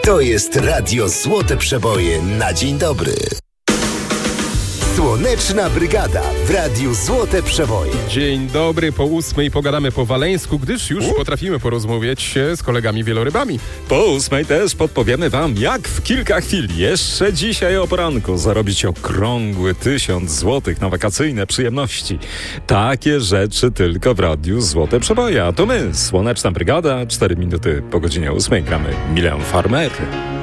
To jest Radio Złote Przeboje na dzień dobry. Słoneczna Brygada w Radiu Złote Przeboje. Dzień dobry, po 8:00 pogadamy po waleńsku, gdyż już potrafimy porozmawiać się z kolegami wielorybami. Po 8:00 też podpowiemy wam, jak w kilka chwil jeszcze dzisiaj o poranku zarobić okrągły 1000 złotych na wakacyjne przyjemności. Takie rzeczy tylko w Radiu Złote Przeboje. A to my, Słoneczna Brygada, 4 minuty po godzinie 8:00 gramy Milę Farmer.